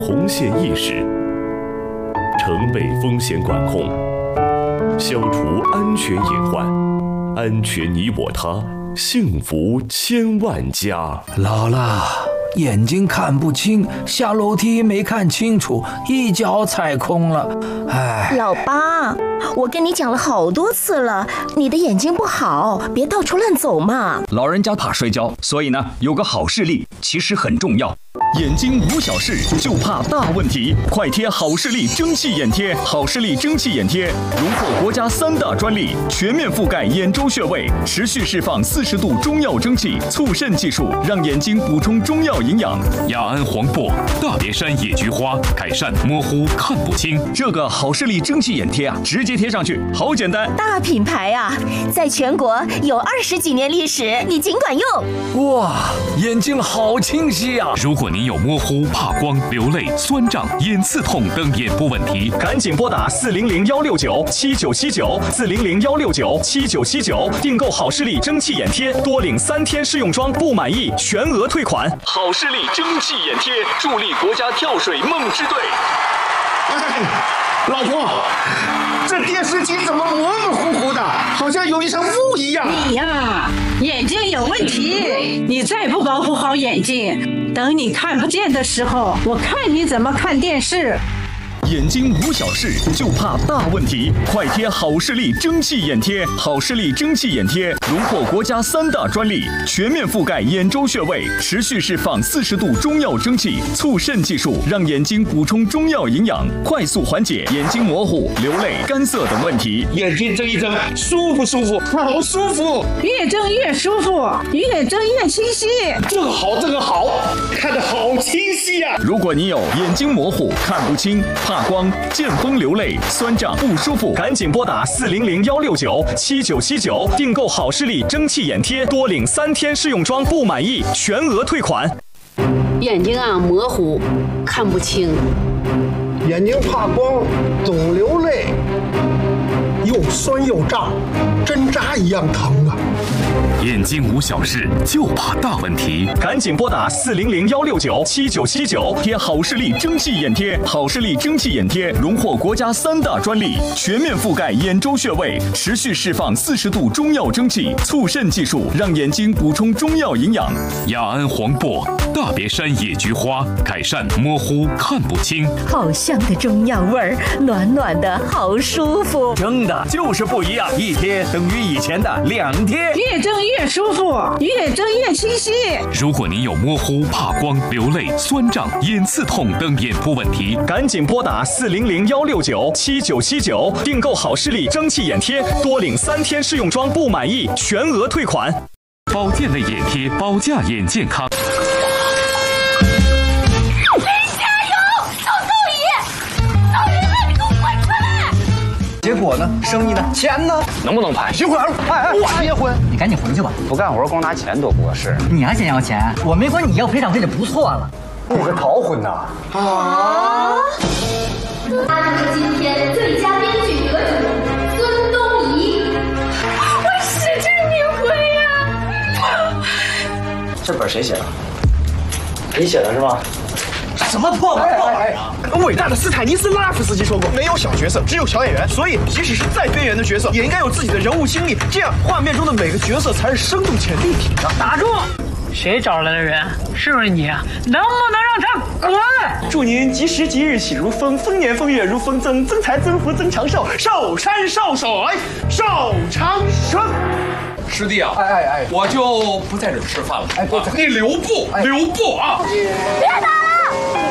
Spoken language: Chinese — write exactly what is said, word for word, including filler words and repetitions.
红线意识，城北风险管控，消除安全隐患，安全你我他，幸福千万家。 姥姥，眼睛看不清，下楼梯没看清楚，一脚踩空了。哎， 老八，我跟你讲了好多次了，你的眼睛不好，别到处乱走嘛。 老人家怕摔跤，所以呢，有个好视力其实很重要。眼睛无小事，就怕大问题。快贴好视力蒸汽眼贴，好视力蒸汽眼贴荣获国家三大专利，全面覆盖眼周穴位，持续释放四十度中药蒸汽，促肾技术，让眼睛补充中药营养。 雅安黄柏、大别山野菊花，改善模糊看不清。 这个好视力蒸汽眼贴啊，直接贴上去，好简单。 大品牌啊，在全国有二十几年历史，你尽管用。 哇，眼睛好清晰啊！ 如果您有模糊、怕光、流泪、酸胀、眼刺痛等眼部问题， 赶紧拨打四零零幺六九七九七九四零零幺六九七九七九订购好视力蒸汽眼贴，多领三天试用装，不满意全额退款。好视力蒸汽眼贴助力国家跳水梦之队。 哎，老婆，这电视机怎么模模糊糊的，好像有一层雾一样？ 你呀，眼睛有问题，你再不保护好眼睛，等你看不见的时候，我看你怎么看电视。 眼睛无小事，就怕大问题。快贴好视力蒸汽眼贴，好视力蒸汽眼贴荣获国家三大专利，全面覆盖眼周穴位，持续释放四十度中药蒸汽，促肾技术，让眼睛补充中药营养，快速缓解眼睛模糊、流泪、干涩等问题。 眼睛睁一睁，舒服舒服，好舒服， 越睁越舒服，越睁越清晰。 这个好，这个好，看得好清晰啊！ 如果你有眼睛模糊、看不清、怕光、见风流泪、酸胀不舒服，赶紧拨打四零零幺六九七九七九订购好视力蒸汽眼贴，多领三天试用装，不满意全额退款。 眼睛啊模糊，看不清， 眼睛怕光，总流泪，又酸又胀，针扎一样疼啊！ 眼睛无小事，就怕大问题。 赶紧拨打四零零幺六九七九七九贴好视力蒸汽眼贴。好视力蒸汽眼贴荣获国家三大专利，全面覆盖眼周穴位，持续释放四十度中药蒸汽，促肾技术，让眼睛补充中药营养。 雅安黄柏、大别山野菊花，改善模糊看不清。 好香的中药味儿，暖暖的，好舒服。 真的就是不一样，一贴等于以前的两贴。 越睁越舒服，越睁越清晰。 如果您有模糊、怕光、流泪、酸胀、眼刺痛等眼部问题， 赶紧拨打四零零幺六九七九七九订购好视力蒸汽眼贴，多领三天试用装，不满意全额退款。 保健类眼贴，保驾眼健康。 结果呢？生意呢？钱呢？ 能不能谈？ 媳妇儿，哎哎，我结婚， 你赶紧回去吧。不干活光拿钱多不合适。 你还想要钱？我没管你要赔偿费就不错了。你是逃婚呐？ 啊！他就是今天最佳编剧得主孙东仪。我实至名归呀！ 这本谁写的？你写的是吧？ 什么破玩意儿？ 伟大的斯坦尼斯拉夫斯基说过，没有小角色，只有小演员。所以，即使是再边缘的角色，也应该有自己的人物心理，这样画面中的每个角色才是生动且立体的。 打住！谁找来的人？是不是你啊？能不能让他滚？ 祝您吉时吉日喜如风，丰年丰月如风增，增财增福增长寿，寿山寿水寿长生。 师弟啊， 哎哎哎， 我就不在这儿吃饭了。 哎， 你留步，留步啊！ 别打了！